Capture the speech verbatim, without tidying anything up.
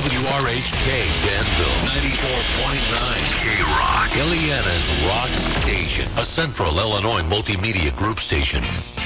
W R H K Danville, ninety-four point nine K-Rock, Ileana's Rock Station, a Central Illinois multimedia group station.